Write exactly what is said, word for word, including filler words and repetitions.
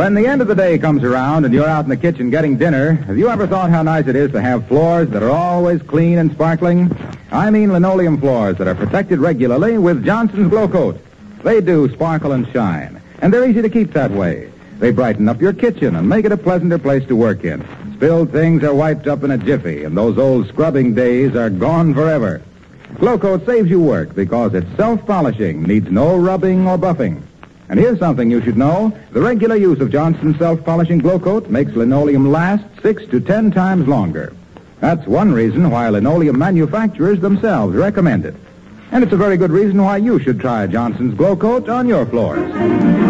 When the end of the day comes around and you're out in the kitchen getting dinner, have you ever thought how nice it is to have floors that are always clean and sparkling? I mean linoleum floors that are protected regularly with Johnson's Glow Coat. They do sparkle and shine, and they're easy to keep that way. They brighten up your kitchen and make it a pleasanter place to work in. Spilled things are wiped up in a jiffy, and those old scrubbing days are gone forever. Glow Coat saves you work because it's self-polishing, needs no rubbing or buffing. And here's something you should know. The regular use of Johnson's self-polishing Glow Coat makes linoleum last six to ten times longer. That's one reason why linoleum manufacturers themselves recommend it. And it's a very good reason why you should try Johnson's Glow Coat on your floors.